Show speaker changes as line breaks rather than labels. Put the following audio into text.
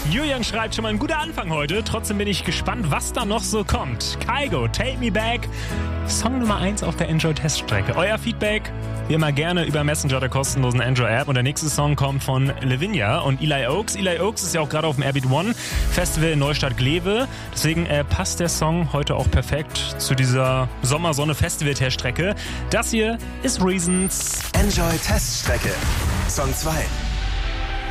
Julian schreibt schon mal ein guter Anfang heute. Trotzdem bin ich gespannt, was da noch so kommt. Kygo, Take Me Back. Song Nummer 1 auf der Enjoy-Teststrecke. Euer Feedback wie immer gerne über Messenger der kostenlosen Enjoy-App. Und der nächste Song kommt von Lavinia und Eli Oaks. Eli Oaks ist ja auch gerade auf dem Airbeat One Festival in Neustadt-Glewe. Deswegen passt der Song heute auch perfekt zu dieser Sommersonne-Festival-Teststrecke. Das hier ist Reasons.
Enjoy-Teststrecke. Song 2.